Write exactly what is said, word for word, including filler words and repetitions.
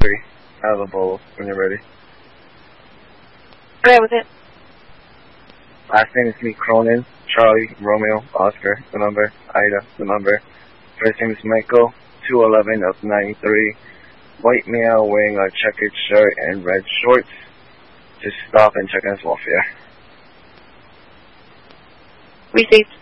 three. I have a bolo when you're ready. Okay, with it. Last name is me, Cronin, Charlie, Romeo, Oscar, the number, Ida, the number. First name is Michael, two eleven of ninety-three. White male wearing a checkered shirt and red shorts. Just stop and check on his welfare. Received.